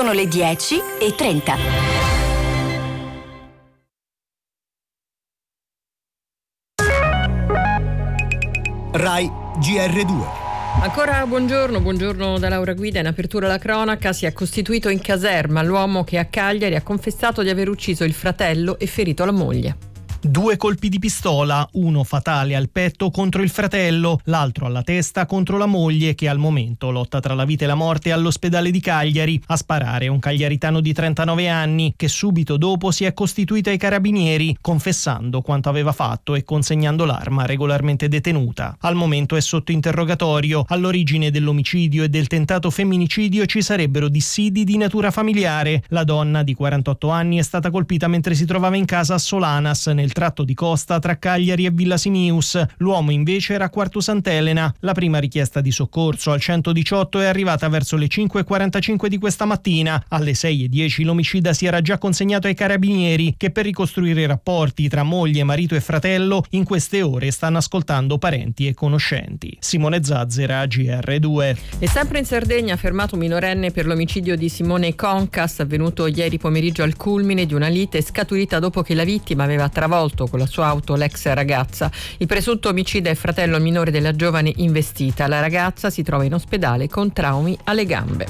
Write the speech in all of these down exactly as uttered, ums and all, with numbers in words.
Sono le dieci e trenta. Rai G R due. Ancora buongiorno, buongiorno da Laura Guida. In apertura alla cronaca: si è costituito in caserma l'uomo che a Cagliari ha confessato di aver ucciso il fratello e ferito la moglie. Due colpi di pistola, uno fatale al petto contro il fratello, l'altro alla testa contro la moglie che al momento lotta tra la vita e la morte all'ospedale di Cagliari. A sparare un cagliaritano di trentanove anni che subito dopo si è costituito ai carabinieri, confessando quanto aveva fatto e consegnando l'arma regolarmente detenuta. Al momento è sotto interrogatorio. All'origine dell'omicidio e del tentato femminicidio ci sarebbero dissidi di natura familiare. La donna di quarantotto anni è stata colpita mentre si trovava in casa a Solanas, nel tratto di costa tra Cagliari e Villa Simius. L'uomo invece era a Quartu Sant'Elena. La prima richiesta di soccorso al centodiciotto è arrivata verso le cinque e quarantacinque di questa mattina. Alle sei e dieci l'omicida si era già consegnato ai carabinieri, che per ricostruire i rapporti tra moglie, marito e fratello in queste ore stanno ascoltando parenti e conoscenti. Simone Zazzera, G R due. E sempre in Sardegna, fermato un minorenne per l'omicidio di Simone Concas, avvenuto ieri pomeriggio al culmine di una lite scaturita dopo che la vittima aveva travolto con la sua auto l'ex ragazza. Il presunto omicida è fratello minore della giovane investita. La ragazza si trova in ospedale con traumi alle gambe.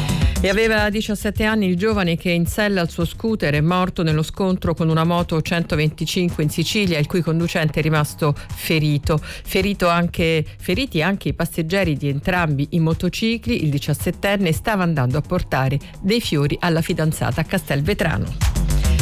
E aveva diciassette anni il giovane che in sella al suo scooter è morto nello scontro con una moto centoventicinque in Sicilia, il cui conducente è rimasto ferito. Ferito anche, feriti anche i passeggeri di entrambi i motocicli. Il diciassettenne stava andando a portare dei fiori alla fidanzata a Castelvetrano.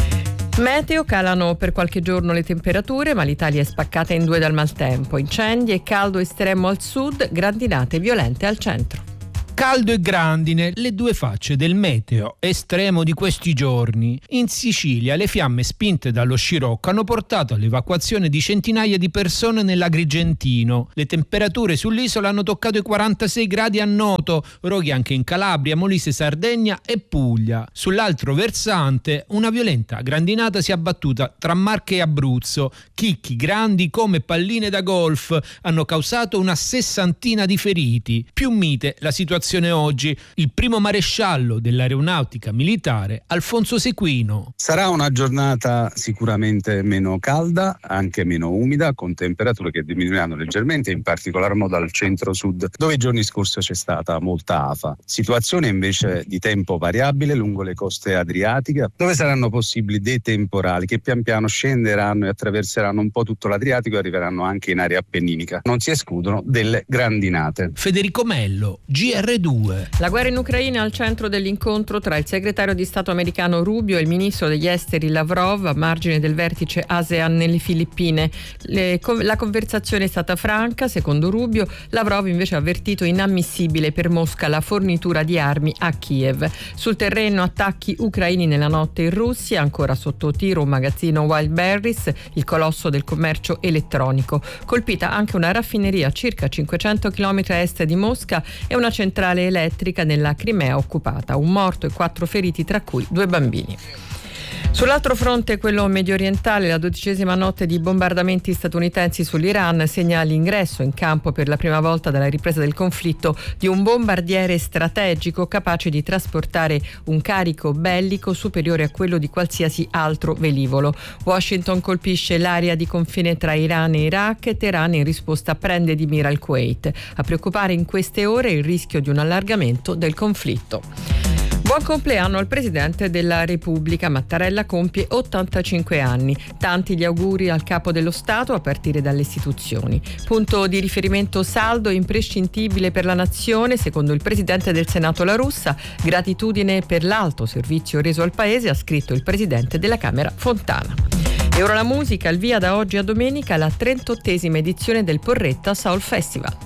Meteo: calano per qualche giorno le temperature, ma l'Italia è spaccata in due dal maltempo. Incendi e caldo estremo al sud, grandinate violente al centro. Caldo e grandine, le due facce del meteo estremo di questi giorni. In Sicilia le fiamme spinte dallo scirocco hanno portato all'evacuazione di centinaia di persone nell'Agrigentino. Le temperature sull'isola hanno toccato i quarantasei gradi a Noto, roghi anche in Calabria, Molise, Sardegna e Puglia. Sull'altro versante una violenta grandinata si è abbattuta tra Marche e Abruzzo. Chicchi grandi come palline da golf hanno causato una sessantina di feriti. Più mite la situazione oggi. Il primo maresciallo dell'aeronautica militare, Alfonso Sequino. Sarà una giornata sicuramente meno calda, anche meno umida, con temperature che diminuiranno leggermente, in particolar modo al centro-sud, dove i giorni scorsi c'è stata molta afa. Situazione invece di tempo variabile lungo le coste adriatiche, dove saranno possibili dei temporali che pian piano scenderanno e attraverseranno un po' tutto l'Adriatico e arriveranno anche in area appenninica. Non si escludono delle grandinate. Federico Mello, G R due. La guerra in Ucraina al centro dell'incontro tra il segretario di Stato americano Rubio e il ministro degli esteri Lavrov a margine del vertice ASEAN nelle Filippine. Le, la conversazione è stata franca, secondo Rubio. Lavrov invece ha avvertito inammissibile per Mosca la fornitura di armi a Kiev. Sul terreno attacchi ucraini nella notte in Russia, ancora sotto tiro un magazzino Wildberries, il colosso del commercio elettronico. Colpita anche una raffineria a circa cinquecento chilometri a est di Mosca e una centrale elettrica nella Crimea occupata. Un morto e quattro feriti, tra cui due bambini. Sull'altro fronte, quello mediorientale, la dodicesima notte di bombardamenti statunitensi sull'Iran segna l'ingresso in campo per la prima volta dalla ripresa del conflitto di un bombardiere strategico capace di trasportare un carico bellico superiore a quello di qualsiasi altro velivolo. Washington colpisce l'area di confine tra Iran e Iraq e Teheran in risposta prende di mira il Kuwait. A preoccupare in queste ore il rischio di un allargamento del conflitto. Buon compleanno al Presidente della Repubblica. Mattarella compie ottantacinque anni. Tanti gli auguri al Capo dello Stato a partire dalle istituzioni. Punto di riferimento saldo e imprescindibile per la nazione, secondo il Presidente del Senato La Russa. Gratitudine per l'alto servizio reso al Paese, ha scritto il Presidente della Camera Fontana. E ora la musica, il via da oggi a domenica la trentottesima edizione del Porretta Soul Festival.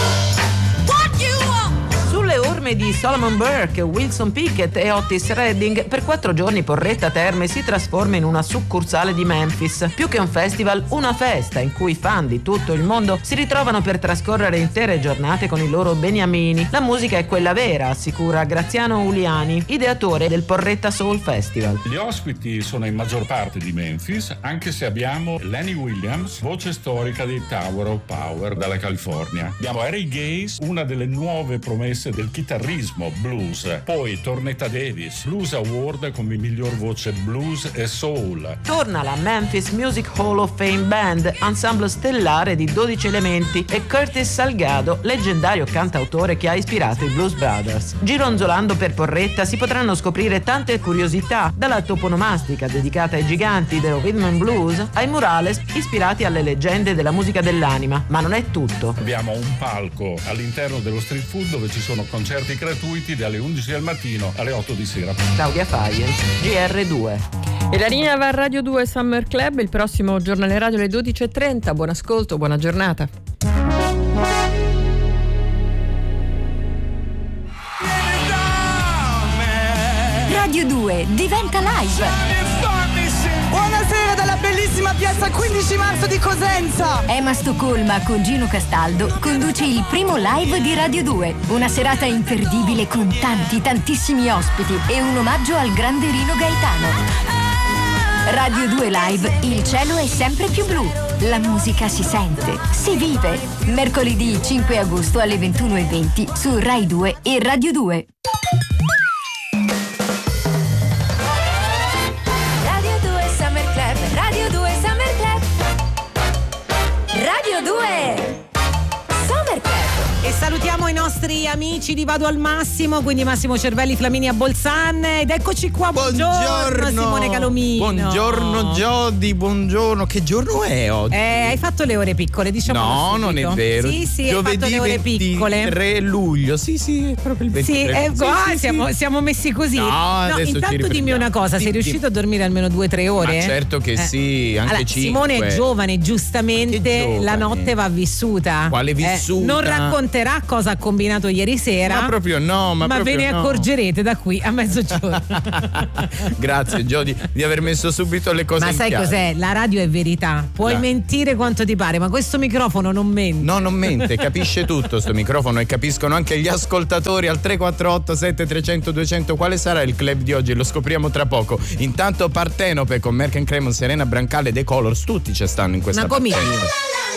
Sulle orme di Solomon Burke, Wilson Pickett e Otis Redding, per quattro giorni Porretta Terme si trasforma in una succursale di Memphis. Più che un festival, una festa in cui fan di tutto il mondo si ritrovano per trascorrere intere giornate con i loro beniamini. La musica è quella vera, assicura Graziano Uliani, ideatore del Porretta Soul Festival. Gli ospiti sono in maggior parte di Memphis, anche se abbiamo Lenny Williams, voce storica dei Tower of Power dalla California. Abbiamo Harry Gaze, una delle nuove promesse del chitarrista chitarrismo blues. Poi Tornetta Davis, Blues Award come miglior voce blues e soul. Torna la Memphis Music Hall of Fame Band, ensemble stellare di dodici elementi, e Curtis Salgado, leggendario cantautore che ha ispirato i Blues Brothers. Gironzolando per Porretta si potranno scoprire tante curiosità, dalla toponomastica dedicata ai giganti dello rhythm and blues ai murales ispirati alle leggende della musica dell'anima. Ma non è tutto. Abbiamo un palco all'interno dello street food dove ci sono concerti gratuiti dalle undici del mattino alle otto di sera. Claudia Faien, G R due. E la linea va a Radio due Summer Club, il prossimo giornale radio alle dodici e trenta. Buon ascolto, buona giornata. Radio due diventa live. Buonasera dalla bellissima piazza quindici marzo di Cosenza. Emma Stoccolma con Gino Castaldo conduce il primo live di Radio due. Una serata imperdibile con tanti, tantissimi ospiti e un omaggio al grande Rino Gaetano. Radio due Live, il cielo è sempre più blu. La musica si sente, si vive. Mercoledì cinque agosto alle ventuno e venti su Rai due e Radio due. Radio due Summer Club, Radio due Summer Club, Radio due Summer Club. E salutiamo i nostri amici di Vado al Massimo, quindi Massimo Cervelli, Flaminia Bolzan, ed eccoci qua. Buongiorno, buongiorno Simone Calomino. Buongiorno Jody, buongiorno. Che giorno è oggi? Eh, hai fatto le ore piccole, diciamo. No, non è vero. Sì, sì, Giovedì hai fatto le ore piccole. ventitré luglio. Sì, sì, è proprio il ventitré. Sì, eh, sì, ah, sì, siamo, sì. siamo messi così. No, no adesso intanto dimmi una cosa, sei dimmi. riuscito a dormire almeno due o tre ore? Ma certo che Eh. sì, anche allora, cinque. Simone è giovane, giustamente Che giovane? la notte va vissuta. Quale Eh, vissuta? non racconterà cosa ha combinato ieri sera. Ma proprio no, ma, ma proprio ve ne no. accorgerete da qui a mezzogiorno. Grazie Jody di aver messo subito le cose Ma in sai chiaro. cos'è? La radio è verità. Puoi Dai. mentire quanto ti pare, ma questo microfono non mente. No, non mente, capisce tutto sto microfono e capiscono anche gli ascoltatori al tre quattro otto sette trecento duecento. Quale sarà il club di oggi? Lo scopriamo tra poco. Intanto Partenope con Merck and Cremon, Serena Brancale, The Colors, tutti ci stanno in questa Una comitiva. partenza.